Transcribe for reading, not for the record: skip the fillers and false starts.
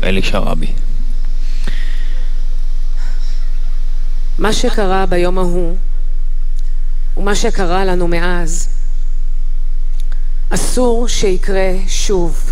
אלישע רבי. מה שקרה ביום ההוא ומה שקרה לנו מאז אסור שיקרה שוב.